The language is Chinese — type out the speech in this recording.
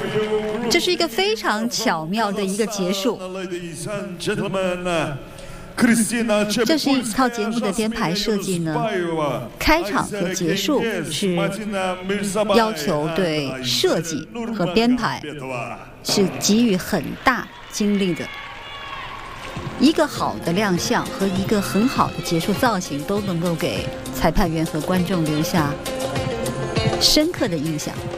这是一个非常巧妙的一个结束。这是一套节目的编排设计呢，开场和结束是要求对设计和编排是给予很大精力的。一个好的亮相和一个很好的结束造型都能够给裁判员和观众留下深刻的印象。